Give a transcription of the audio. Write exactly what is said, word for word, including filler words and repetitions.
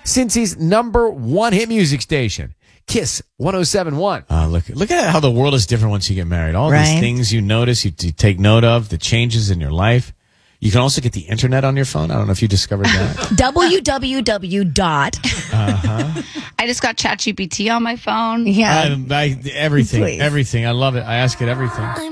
Cincy's number one hit music station, Kiss one oh seven point one. Uh, look, look at how the world is different once you get married. All Right. these things you notice, you, you take note of, the changes in your life. You can also get the internet on your phone. I don't know if you discovered that. w w w dot Uh-huh. I just got ChatGPT on my phone. Yeah. I, I, everything, Please. everything. I love it. I ask it everything.